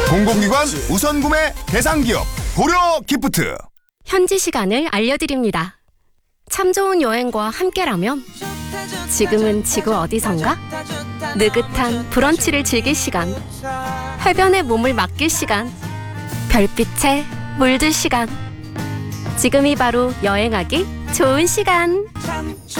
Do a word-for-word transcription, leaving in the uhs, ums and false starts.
공공기관 우선 구매 대상 기업 고려 기프트. 현지 시간을 알려드립니다. 참 좋은 여행과 함께라면 지금은 지구 어디선가? 느긋한 브런치를 즐길 시간, 해변에 몸을 맡길 시간, 별빛에 물들 시간. 지금이 바로 여행하기 좋은 시간.